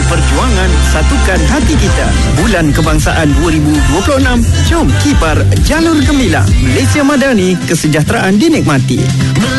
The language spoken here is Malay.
perjuangan, satukan hati kita. Bulan Kebangsaan 2026. Jom kibar jalur gemilang. Malaysia Madani, kesejahteraan dinikmati.